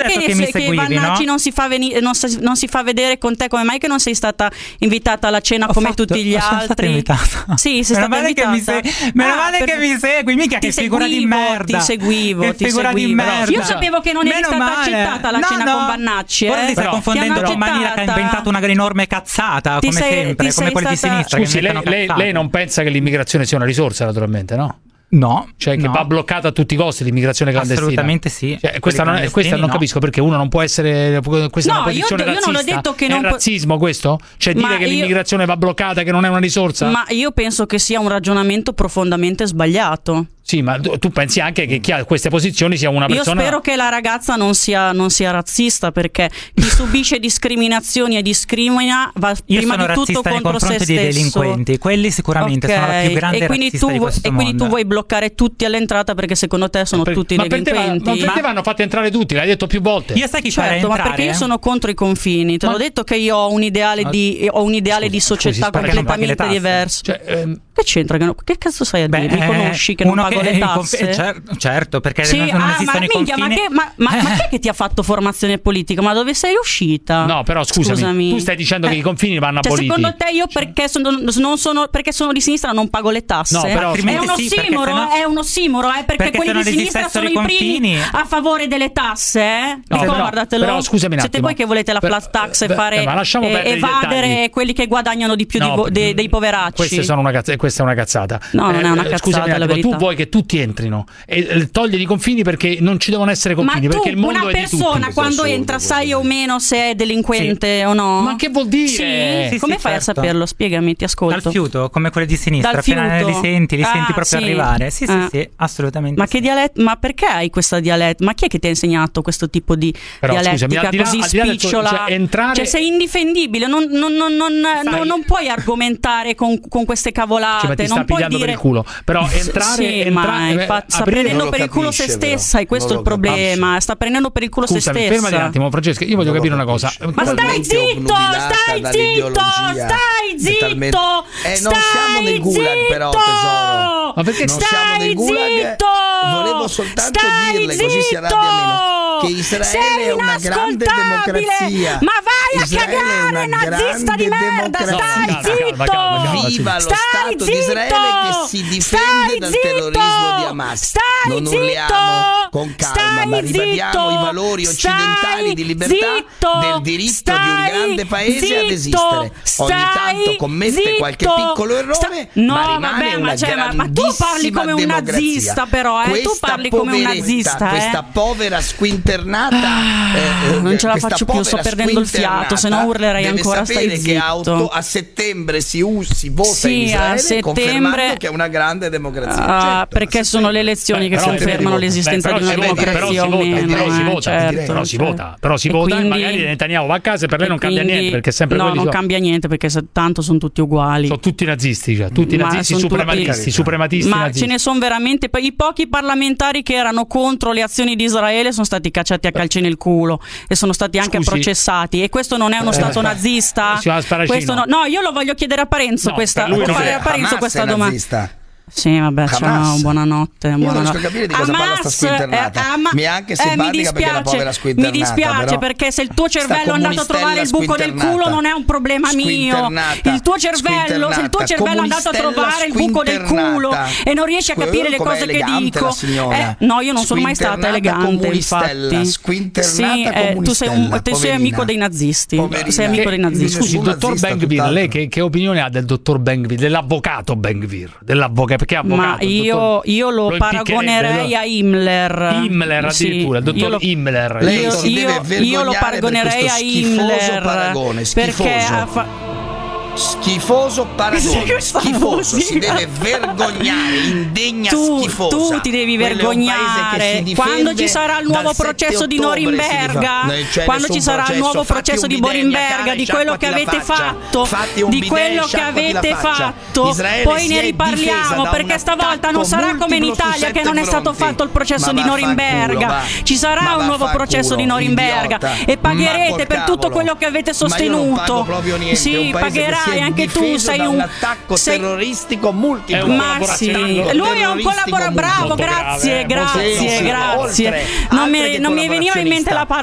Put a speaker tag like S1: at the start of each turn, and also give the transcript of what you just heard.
S1: che Vannacci non si fa vedere con te? Come mai che non sei stata invitata alla cena come tutti gli altri? Sì, sei stata invitata.
S2: Meno male che mi segui, mica che figura di merda.
S1: Ti seguivo. Io sapevo che non eri stata accettata alla cena con Vannacci.
S2: Forse stai confondendo Giovanni che ha inventato una enorme cazzata, come sempre, come quelli di sinistra.
S3: Scusi, lei non pensa che l'immigrazione sia una risorsa, naturalmente, no?
S2: No,
S3: cioè che va bloccata a tutti i costi l'immigrazione clandestina.
S2: Assolutamente sì.
S3: Cioè, questa non capisco perché uno non può essere. Questa è una posizione razzista.
S1: Io non ho detto che
S3: è razzismo questo? Cioè dire che l'immigrazione va bloccata, che non è una risorsa?
S1: Ma io penso che sia un ragionamento profondamente sbagliato.
S3: Sì, ma tu pensi anche che chi ha queste posizioni sia una persona.
S1: Io spero che la ragazza non sia razzista, perché chi subisce discriminazioni e discrimina va prima di tutto contro se stesso.
S2: Dei delinquenti, quelli sicuramente sono la più grande razzista di questo mondo.
S1: Quindi tu vuoi bloccare tutti all'entrata perché secondo te sono tutti delinquenti.
S3: Ma perché vanno fatti entrare tutti? L'hai detto più volte.
S2: Io sai chi farei entrare?
S1: Ma perché io sono contro i confini. Te l'ho detto che io ho un ideale di società completamente diverso. Che c'entra? Che cazzo sai a dire? Mi conosci che non pago le tasse?
S2: Certo, perché non esistono i confini.
S1: Ma chi è che ti ha fatto formazione politica? Ma dove sei uscita?
S3: No, però scusami. Tu stai dicendo che i confini vanno aboliti.
S1: Secondo te io perché sono di sinistra non pago le tasse?
S3: No, però
S1: è un ossimoro, perché quelli di sinistra sono i primi a favore delle tasse, ricordatelo.
S3: Però scusami un attimo.
S1: Siete voi che volete la flat tax e fare evadere quelli che guadagnano di più dei poveracci.
S3: Questa è una cazzata.
S1: No, non è una cazzata,
S3: scusami,
S1: la verità.
S3: Tu vuoi che tutti entrino e togliere i confini perché non ci devono essere confini, perché il mondo è di tutti.
S1: Ma una persona quando entra sai o meno se è delinquente o no?
S3: Ma che vuol dire?
S1: Sì, come fai a saperlo? Spiegami, ti ascolto.
S2: Dal fiuto, come quelli di sinistra, appena li senti proprio arrivare. Sì, assolutamente.
S1: Ma che dialetto? Ma perché hai questa dialetto? Ma chi è che ti ha insegnato questo tipo di dialettica così spicciola? Cioè sei indifendibile, non puoi argomentare con queste cavolate.
S3: Ma ti
S1: non
S3: sta pigliando per il culo. Però
S1: sta prendendo per il culo se stessa, e questo è il problema. Sta prendendo per il culo se stessa.
S3: Fermati un attimo, Francesca, io voglio capire una cosa.
S1: Ma stai zitto!
S4: Non siamo nel gulag, però, tesoro.
S3: Ma perché
S4: non siamo nel gulag? Volevo soltanto dirle, così si arrabbia meno, che Israele è una grande democrazia.
S1: Ma vai a cagare, nazista di merda! Stai zitto!
S4: Viva lo Stato di Israele che si difende dal terrorismo di Hamas. Non urliamo con calma, ma ribadiamo i valori occidentali di libertà, del diritto di un grande paese ad esistere. Ogni tanto commette qualche piccolo errore, ma rimane una grandissima
S1: ma tu parli come un nazista, però, tu parli come un nazista,
S4: questa povera squinternata,
S1: non ce la faccio più, sto perdendo il fiato, se no urlerei ancora. Stai zitto.
S4: Che a settembre si vota in Israele, confermando che è una grande democrazia.
S1: Perché sono le elezioni che confermano l'esistenza di una democrazia o meno.
S3: Però si vota e magari Netanyahu va a casa e per lei non cambia niente, perché è sempre
S1: no, non cambia niente, perché tanto sono tutti uguali.
S3: Sono tutti nazisti, cioè tutti nazisti, suprematisti
S1: ma
S3: nazisti.
S1: Ce ne sono veramente. I pochi parlamentari che erano contro le azioni di Israele sono stati cacciati a calci nel culo e sono stati anche processati. E questo non è uno stato nazista? Questo no, io lo voglio chiedere a Parenzo questa domanda. Sì, vabbè, ciao, buonanotte.
S4: Io non riesco a capire di cosa parla sta squinternata. Mi è anche simpatica perché la povera squinternata.
S1: Mi dispiace perché se il tuo cervello è andato a trovare il buco del culo non è un problema mio. Il tuo cervello, se il tuo cervello è andato a trovare il buco del culo e non riesci a capire le cose che dico. No, io non sono mai stata elegante, infatti. Sì, tu sei amico dei nazisti. Sei amico dei nazisti.
S3: Scusi, il dottor Ben-Gvir, lei che opinione ha del dottor Ben-Gvir, dell'avvocato Ben-Gvir, dell'avvocato? Perché avvocato?
S1: Ma io lo paragonerei a Himmler.
S3: Addirittura, il dottor Himmler.
S1: Io lo paragonerei a Himmler perché
S4: schifoso paragone, schifoso, si deve vergognare, indegna, schifosa.
S1: Tu ti devi vergognare quando ci sarà il nuovo processo di Norimberga, quando ci sarà il nuovo processo di Norimberga, di quello che avete fatto, poi ne riparliamo, perché stavolta non sarà come in Italia che non è stato fatto il processo di Norimberga, ci sarà un nuovo processo di Norimberga e pagherete per tutto quello che avete sostenuto. Sì, pagherai. Anche tu sei un
S4: attacco terroristico multiplo.
S1: Ma sì, lui è un collaboratore bravo, grazie. Non mi veniva in mente la parola.